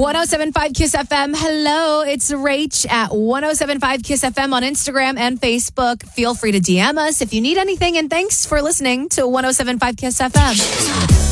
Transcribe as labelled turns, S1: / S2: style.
S1: 1075 Kiss FM. Hello, it's Rach at 1075 Kiss FM on Instagram and Facebook. Feel free to DM us if you need anything. And thanks for listening to 1075 Kiss FM.